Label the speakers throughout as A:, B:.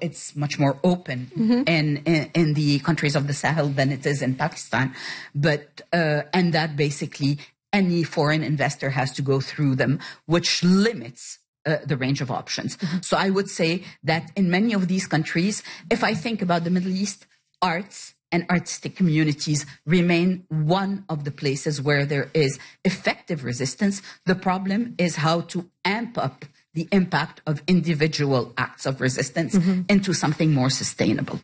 A: it's much more open in the countries of the Sahel than it is in Pakistan. But and that basically any foreign investor has to go through them, which limits the range of options. So I would say that in many of these countries, if I think about the Middle East, arts and artistic communities remain one of the places where there is effective resistance. The problem is how to amp up the impact of individual acts of resistance into something more sustainable.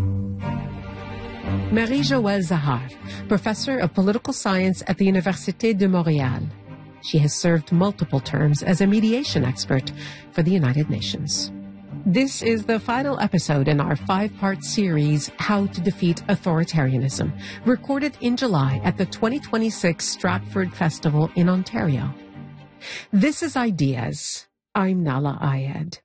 B: Marie-Joëlle Zahar, professor of political science at the Université de Montréal. She has served multiple terms as a mediation expert for the United Nations. This is the final episode in our 5-part series, How to Defeat Authoritarianism, recorded in July at the 2026 Stratford Festival in Ontario. This is Ideas. I'm Nala Ayed.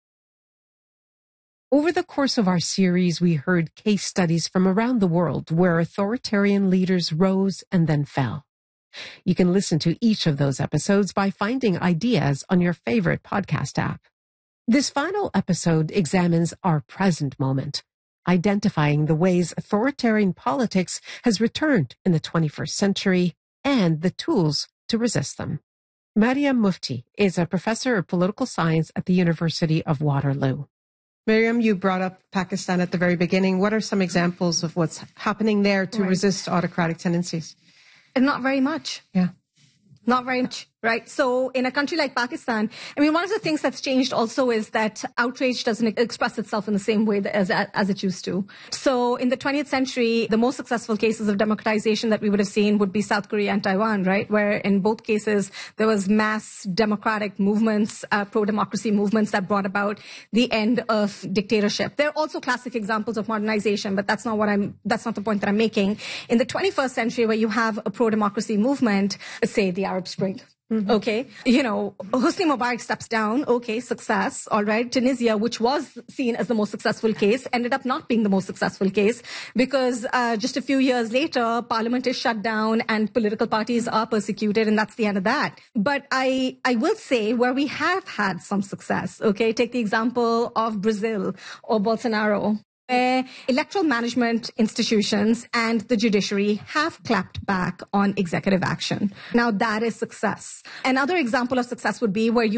B: Over the course of our series, we heard case studies from around the world where authoritarian leaders rose and then fell. You can listen to each of those episodes by finding Ideas on your favorite podcast app. This final episode examines our present moment, identifying the ways authoritarian politics has returned in the 21st century and the tools to resist them. Mariam Mufti is a professor of political science at the University of Waterloo.
C: Mariam, you brought up Pakistan at the very beginning. What are some examples of what's happening there to resist autocratic tendencies?
D: And not very much.
C: Yeah.
D: Not very much, right? So in a country like Pakistan, I mean, one of the things that's changed also is that outrage doesn't express itself in the same way as it used to. So in the 20th century, the most successful cases of democratization that we would have seen would be South Korea and Taiwan, right? Where in both cases, there was mass democratic movements, pro-democracy movements that brought about the end of dictatorship. There are also classic examples of modernization, but that's not the point that I'm making. In the 21st century, where you have a pro-democracy movement, say the Arab Spring. Okay. Hosni Mubarak steps down. Okay. Success. All right. Tunisia, which was seen as the most successful case, ended up not being the most successful case because just a few years later, parliament is shut down and political parties are persecuted. And that's the end of that. But I will say where we have had some success. Okay. Take the example of Brazil or Bolsonaro, where electoral management institutions and the judiciary have clapped back on executive action. Now that is success. Another example of success would be where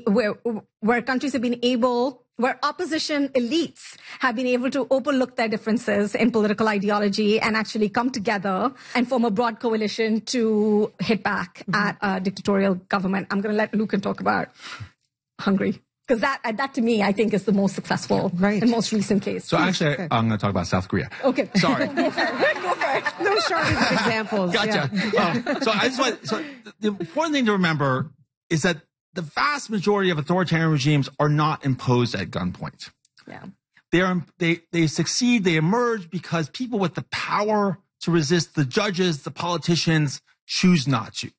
D: where countries have been able, where opposition elites have been able to overlook their differences in political ideology and actually come together and form a broad coalition to hit back at a dictatorial government. I'm going to let Lucan talk about Hungary. Because that to me, I think, is the most successful and most recent case.
E: So actually, I'm going to talk about South Korea.
D: Okay.
E: Sorry.
D: Go for it.
C: No shortage of examples.
E: Gotcha.
C: Yeah.
E: So the important thing to remember is that the vast majority of authoritarian regimes are not imposed at gunpoint.
D: Yeah.
E: They succeed, they emerge because people with the power to resist, the judges, the politicians, choose not to.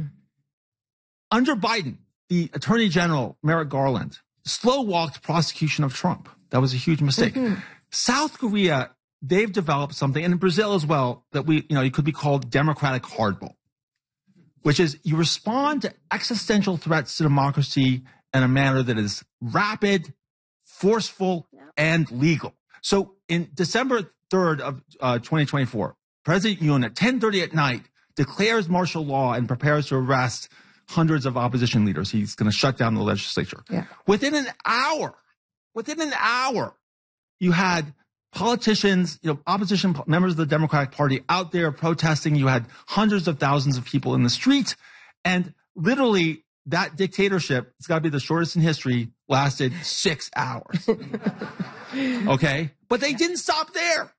E: Under Biden, the Attorney General, Merrick Garland, slow-walked prosecution of Trump. That was a huge mistake. South Korea, they've developed something, and in Brazil as well, that it could be called democratic hardball, which is you respond to existential threats to democracy in a manner that is rapid, forceful, and legal. So in December 3rd of 2024, President Yoon at 10:30 at night declares martial law and prepares to arrest hundreds of opposition leaders. He's going to shut down the legislature.
C: Yeah.
E: Within an hour, you had politicians, opposition members of the Democratic Party out there protesting. You had hundreds of thousands of people in the street. And literally that dictatorship, it's got to be the shortest in history, lasted 6 hours. Okay. But they didn't stop there.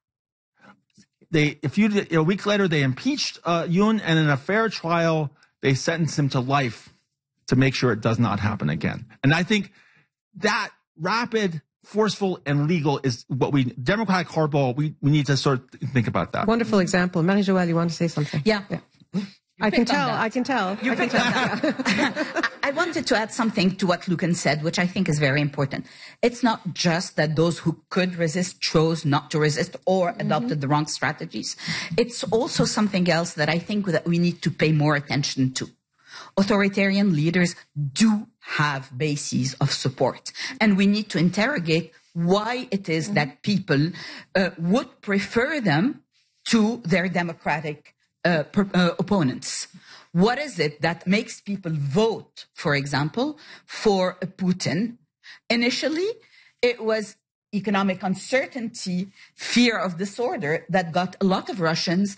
E: A week later, they impeached Yoon, and in a fair trial, they sentenced him to life to make sure it does not happen again. And I think that rapid, forceful, and legal is what democratic hardball, we need to sort of think about that.
C: Wonderful example. Marie-Joëlle, you want to say something?
A: Yeah.
C: I can tell.
A: I wanted to add something to what Lucan said, which I think is very important. It's not just that those who could resist chose not to resist or adopted the wrong strategies. It's also something else that I think that we need to pay more attention to. Authoritarian leaders do have bases of support, and we need to interrogate why it is that people would prefer them to their democratic opponents. What is it that makes people vote, for example, for Putin? Initially, it was economic uncertainty, fear of disorder that got a lot of Russians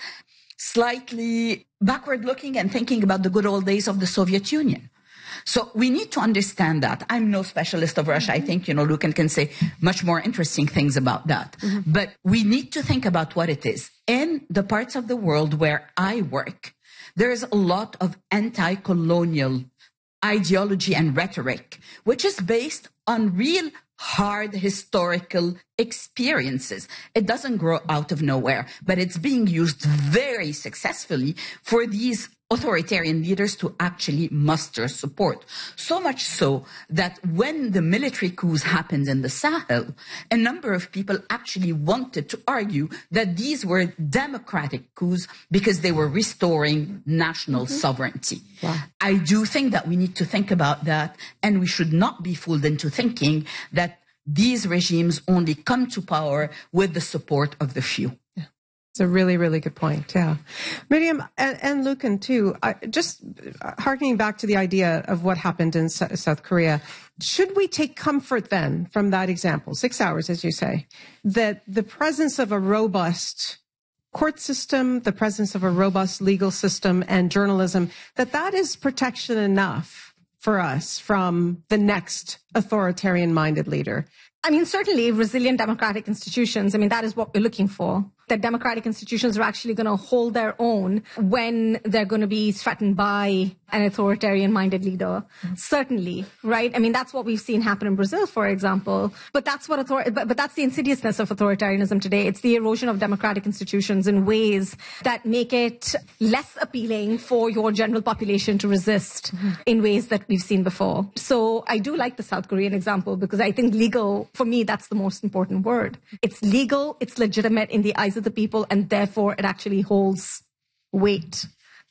A: slightly backward looking and thinking about the good old days of the Soviet Union. So we need to understand that. I'm no specialist of Russia. I think, Lucan can say much more interesting things about that. But we need to think about what it is. In the parts of the world where I work, there is a lot of anti-colonial ideology and rhetoric, which is based on real hard historical experiences. It doesn't grow out of nowhere, but it's being used very successfully for these authoritarian leaders to actually muster support. So much so that when the military coups happened in the Sahel, a number of people actually wanted to argue that these were democratic coups because they were restoring national sovereignty. Wow. I do think that we need to think about that, and we should not be fooled into thinking that these regimes only come to power with the support of the few.
C: It's a really, really good point. Yeah. Miriam and Lucan too, just harkening back to the idea of what happened in South Korea, should we take comfort then from that example, 6 hours, as you say, that the presence of a robust court system, the presence of a robust legal system and journalism, that is protection enough for us from the next authoritarian-minded leader?
D: I mean, certainly resilient democratic institutions. I mean, that is what we're looking for. That democratic institutions are actually going to hold their own when they're going to be threatened by an authoritarian-minded leader. Certainly, right? I mean, that's what we've seen happen in Brazil, for example. But that's what but that's the insidiousness of authoritarianism today. It's the erosion of democratic institutions in ways that make it less appealing for your general population to resist in ways that we've seen before. So I do like the South Korean example because I think legal, for me, that's the most important word. It's legal, it's legitimate in the eyes of the people, and therefore it actually holds weight.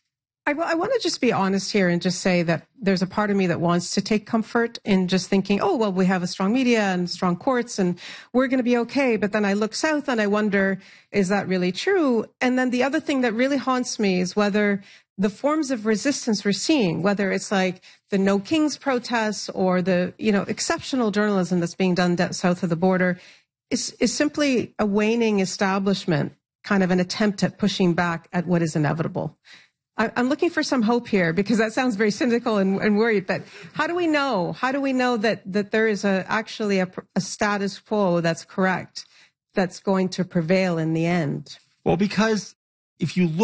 C: I want to just be honest here and just say that there's a part of me that wants to take comfort in just thinking, oh, well, we have a strong media and strong courts and we're going to be okay. But then I look south and I wonder, is that really true? And then the other thing that really haunts me is whether the forms of resistance we're seeing, whether it's like the No Kings protests or the, exceptional journalism that's being done south of the border, is simply a waning establishment, kind of an attempt at pushing back at what is inevitable. I'm looking for some hope here because that sounds very cynical and worried, but how do we know? How do we know that there is actually a status quo that's correct, that's going to prevail in the end?
E: Well, because if you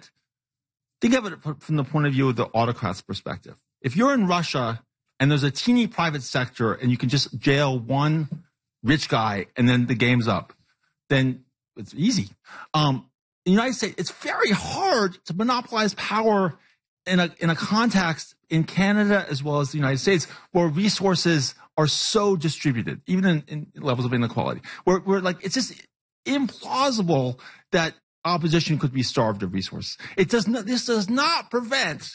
E: think of it from the point of view of the autocrat's perspective. If you're in Russia and there's a teeny private sector and you can just jail one rich guy and then the game's up, then it's easy. In the United States, it's very hard to monopolize power in a context in Canada as well as the United States where resources are so distributed, even in levels of inequality, where it's just implausible that opposition could be starved of resources. This does not prevent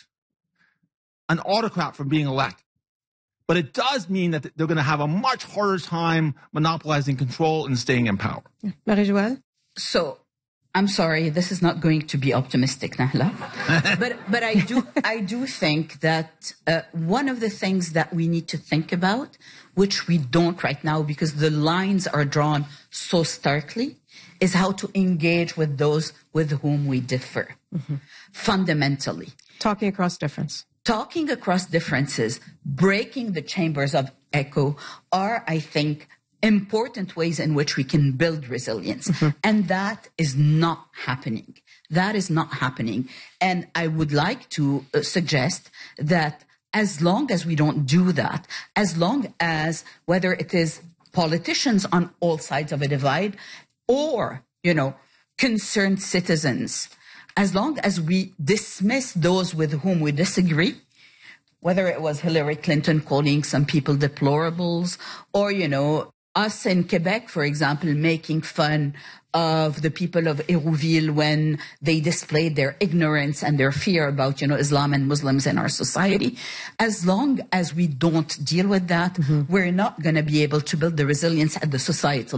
E: an autocrat from being elected, but it does mean that they're going to have a much harder time monopolizing control and staying in power.
C: Marie-Joëlle?
A: So, I'm sorry, this is not going to be optimistic, Nahla. but I do think that one of the things that we need to think about, which we don't right now because the lines are drawn so starkly, is how to engage with those with whom we differ, fundamentally.
C: Talking across differences, breaking the chambers of echo are, I think, important ways in which we can build resilience. And that is not happening. And I would like to suggest that as long as we don't do that, as long as whether it is politicians on all sides of a divide or, concerned citizens, as long as we dismiss those with whom we disagree, whether it was Hillary Clinton calling some people deplorables or,
A: us in Quebec, for example, making fun of the people of Hérouville when they displayed their ignorance and their fear about, Islam and Muslims in our society. As long as we don't deal with that, we're not going to be able to build the resilience at the societal